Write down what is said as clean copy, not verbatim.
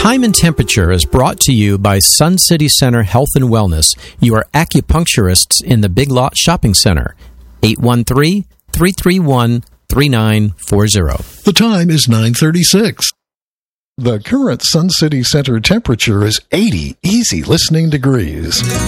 Time and Temperature is brought to you by Sun City Center Health and Wellness, your acupuncturists in the Big Lot Shopping Center. 813-331-3940. The time is 9:36. The current Sun City Center temperature is 80 easy listening degrees.